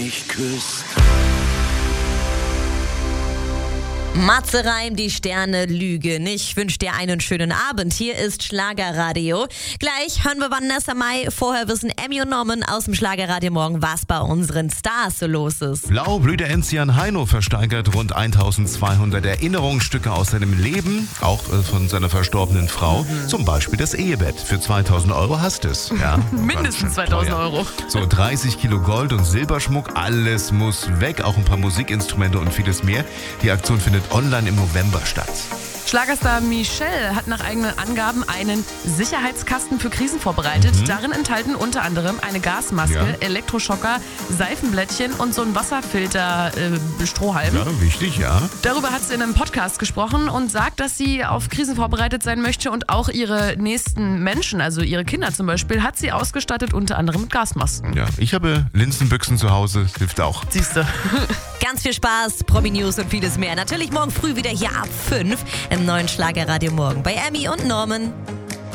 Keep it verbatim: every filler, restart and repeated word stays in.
mich küsst. Matze Reim, die Sterne lügen. Ich wünsche dir einen schönen Abend. Hier ist Schlagerradio. Gleich hören wir Vanessa Mai. Vorher wissen Emmy und Norman aus dem Schlagerradio morgen, was bei unseren Stars so los ist. Blaublüter Enzian Heino versteigert rund eintausendzweihundert Erinnerungsstücke aus seinem Leben, auch von seiner verstorbenen Frau. Mhm. Zum Beispiel das Ehebett. Für zweitausend Euro hast es. Ja, mindestens zweitausend Euro. So dreißig Kilo Gold und Silberschmuck, alles muss weg. Auch ein paar Musikinstrumente und vieles mehr. Die Aktion findet online im November statt. Schlagerstar Michelle hat nach eigenen Angaben einen Sicherheitskasten für Krisen vorbereitet. Mhm. Darin enthalten unter anderem eine Gasmaske, ja. Elektroschocker, Seifenblättchen und so ein Wasserfilter-Strohhalm. Äh, ja, wichtig, ja. Darüber hat sie in einem Podcast gesprochen und sagt, dass sie auf Krisen vorbereitet sein möchte und auch ihre nächsten Menschen, also ihre Kinder zum Beispiel, hat sie ausgestattet, unter anderem mit Gasmasken. Ja, ich habe Linsenbüchsen zu Hause, hilft auch. Siehste. Ganz viel Spaß, Promi-News und vieles mehr. Natürlich morgen früh wieder hier ab fünf im neuen Schlagerradio morgen bei Emmy und Norman.